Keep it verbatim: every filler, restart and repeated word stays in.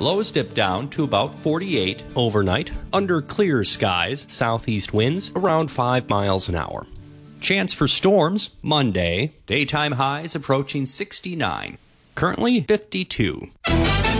Lows dip down to about forty-eight. Overnight, under clear skies, southeast winds around five miles an hour. Chance for storms Monday. Daytime highs approaching sixty-nine. Currently fifty-two.